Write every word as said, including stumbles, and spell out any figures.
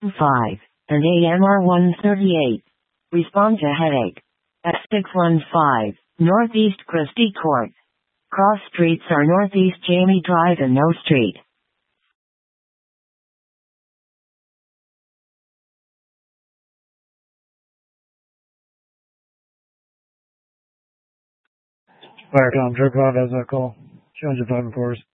five, and A M R one thirty-eight. Respond to headache. At six one five, Northeast Christie Court. Cross streets are Northeast Jamie Drive and No Street. Firecom, Jerk five has that call. Change the five and fours.